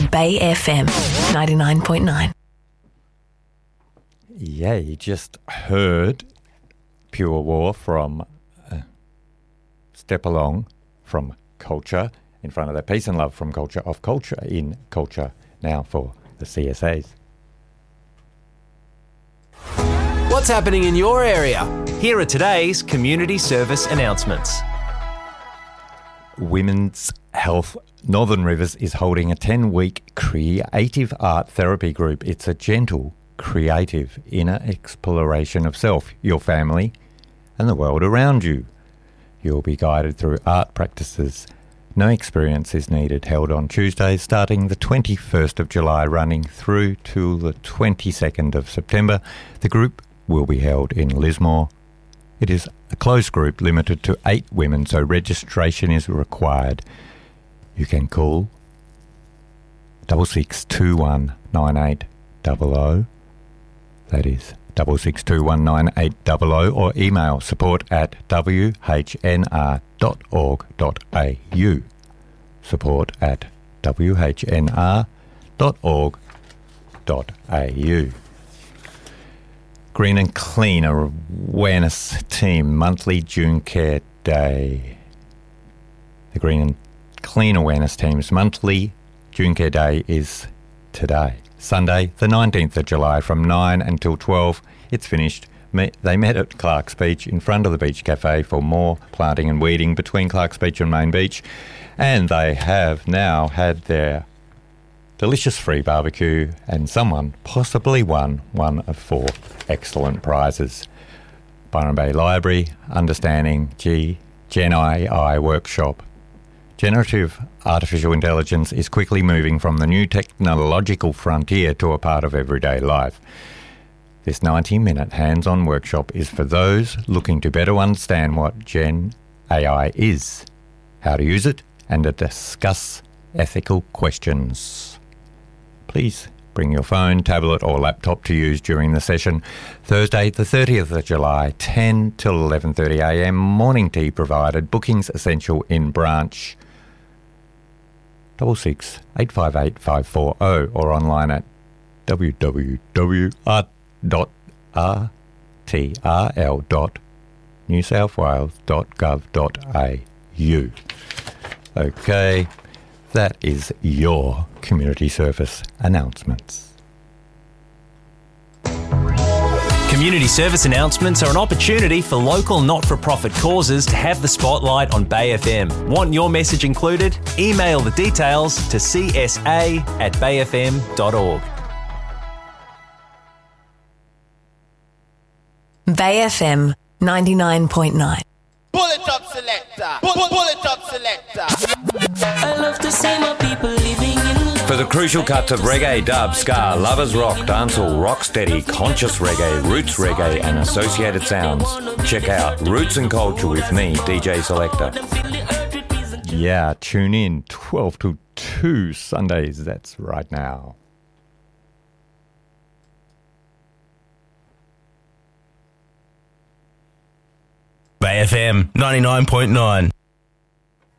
Bay FM 99.9. Yeah, you just heard Pure War from Step Along from Culture in front of that Peace and Love from Culture of Culture in Culture now for the CSAs. What's happening in your area? Here are today's community service announcements. Women's Health Northern Rivers is holding a 10-week creative art therapy group. It's a gentle, creative, inner exploration of self, your family, and the world around you. You'll be guided through art practices. No experience is needed. Held on Tuesdays, starting the 21st of July, running through to the 22nd of September. The group will be held in Lismore. It is a closed group limited to 8 women, so registration is required. You can call 66219800. That is 66219800, or email support@whnr.org.au. support@whnr.org.au. Green and Clean Awareness Team Monthly June Care Day. The Green and Clean Awareness Team's monthly June Care Day is today, Sunday, the 19th of July, from 9 until 12. It's finished. They met at Clark's Beach in front of the Beach Cafe for more planting and weeding between Clark's Beach and Main Beach. And they have now had their delicious free barbecue, and someone possibly won one of 4 excellent prizes. Byron Bay Library, Understanding Gen AI Workshop. Generative artificial intelligence is quickly moving from the new technological frontier to a part of everyday life. This 90-minute hands-on workshop is for those looking to better understand what Gen AI is, how to use it, and to discuss ethical questions. Please bring your phone, tablet or laptop to use during the session. Thursday, the 30th of July, 10 till 11:30am, morning tea provided. Bookings essential in branch 66858540 or online at www.rtrl.newsouthwales.gov.au. Okay, that is your community service announcements. Community service announcements are an opportunity for local not-for-profit causes to have the spotlight on Bay FM. Want your message included? Email the details to csa@bayfm.org. Bay FM 99.9. Pull it up, selector. Pull it up, selector. I love to see my people living in love. For the crucial cuts of reggae, dub, ska, lovers rock, dancehall, rocksteady, conscious reggae, roots reggae and associated sounds, check out Roots and Culture with me, DJ Selector. Yeah, tune in 12 to 2 Sundays, that's right now. Bay FM 99.9.